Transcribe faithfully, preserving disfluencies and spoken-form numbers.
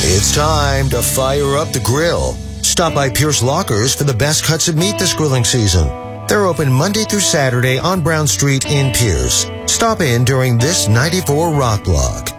It's time to fire up the grill. Stop by Pierce Lockers for the best cuts of meat this grilling season. They're open Monday through Saturday on Brown Street in Pierce. Stop in during this ninety-four Rock Block.